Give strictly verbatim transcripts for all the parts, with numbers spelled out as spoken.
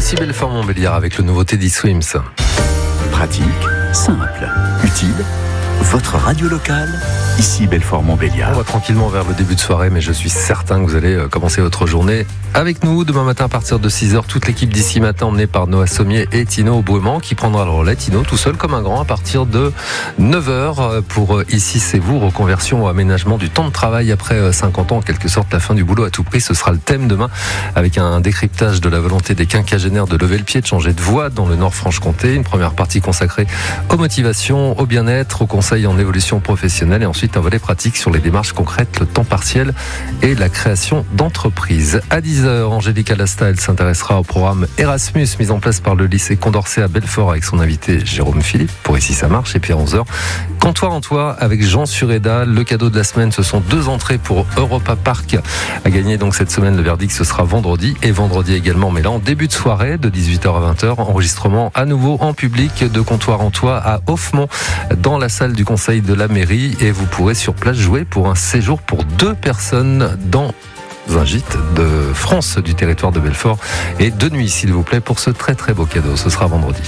Ici Belfort-Montbéliard avec le nouveau Teddy Swims. Pratique, simple, utile. Votre radio locale, ici Belfort-Montbéliard. On va tranquillement vers le début de soirée, mais je suis certain que vous allez commencer votre journée avec nous. Demain matin à partir de six heures, toute l'équipe d'ici matin emmenée par Noah Sommier et Tino Brumand qui prendra le relais. Tino tout seul comme un grand à partir de neuf heures pour Ici c'est vous, reconversion ou aménagement du temps de travail après cinquante ans, en quelque sorte la fin du boulot à tout prix. Ce sera le thème demain avec un décryptage de la volonté des quinquagénaires de lever le pied, de changer de voie dans le Nord-Franche-Comté. Une première partie consacrée aux motivations, au bien-être, au conseil en évolution professionnelle et ensuite un volet pratique sur les démarches concrètes, le temps partiel et la création d'entreprises. À dix heures, Angélique Alasta, elle s'intéressera au programme Erasmus mis en place par le lycée Condorcet à Belfort avec son invité Jérôme Philippe pour Ici ça marche. Et puis à onze heures, Comptoir en Toit avec Jean Sureda. Le cadeau de la semaine, ce sont deux entrées pour Europa Park à gagner donc cette semaine. Le verdict ce sera vendredi et vendredi également, mais là en début de soirée de dix-huit heures à vingt heures, enregistrement à nouveau en public de Comptoir en Toit à Hoffmont dans la salle du conseil de la mairie et vous pourrez sur place jouer pour un séjour pour deux personnes dans un gîte de France du territoire de Belfort et de nuit s'il vous plaît pour ce très très beau cadeau. Ce sera vendredi.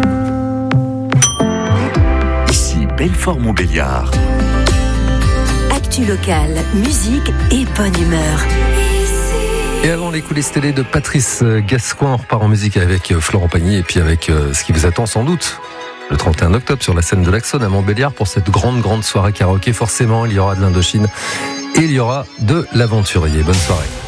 Ici Belfort-Montbéliard. Actu locale, musique et bonne humeur. Et avant les coulisses télé de Patrice Gascoin, on repart en musique avec Florent Pagny et puis avec ce qui vous attend sans doute le trente et un octobre sur la scène de l'Axone à Montbéliard pour cette grande grande soirée karaoké. Forcément il y aura de l'Indochine et il y aura de l'Aventurier. Bonne soirée.